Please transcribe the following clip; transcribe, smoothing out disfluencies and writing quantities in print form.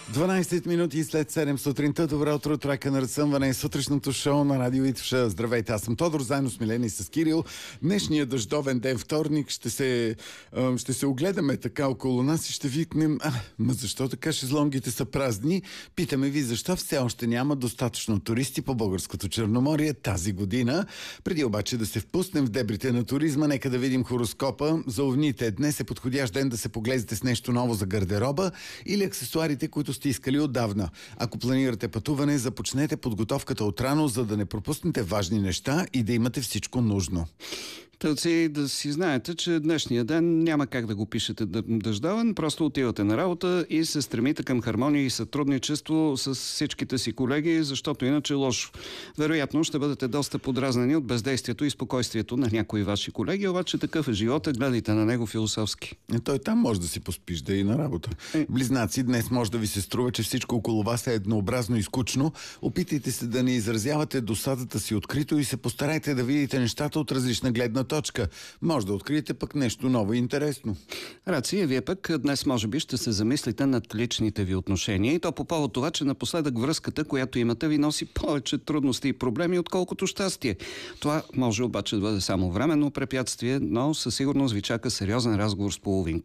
12 минути след 7 сутринта. Добро утро, тройка на разсъмване е сутрешното шоу на Радио Итвша. Здравейте, аз съм Тодор, заедно с Милена и с Кирил. Днешния дъждовен ден, вторник, ще се огледаме така около нас и ще викнем: защо така шезлонгите са празни? Питаме ви защо все още няма достатъчно туристи по българското Черноморие тази година. Преди обаче да се впуснем в дебрите на туризма, нека да видим хороскопа. За овните днес е подходящ ден да се погледнете с нещо ново за гардероба или аксесуарите, които сте искали отдавна. Ако планирате пътуване, започнете подготовката отрано, за да не пропуснете важни неща и да имате всичко нужно. Тълци, да си знаете, че днешния ден няма как да го пишете дъждовен, просто отивате на работа и се стремите към хармония и сътрудничество с всичките си колеги, защото иначе лошо. Вероятно ще бъдете доста подразнени от бездействието и спокойствието на някои ваши колеги, обаче такъв е живота, гледайте на него философски. Той там може да си поспиш, да и на работа. Близнаци, днес може да ви се струва, че всичко около вас е еднообразно и скучно. Опитайте се да не изразявате досадата си открито и се постарайте да видите нещата от различна гледна точка. Може да откриете пък нещо ново и интересно. Раци, вие пък днес може би ще се замислите над личните ви отношения, и то по повод това, че напоследък връзката, която имате, ви носи повече трудности и проблеми, отколкото щастие. Това може обаче да бъде само временно препятствие, но със сигурност ви чака сериозен разговор с половинката.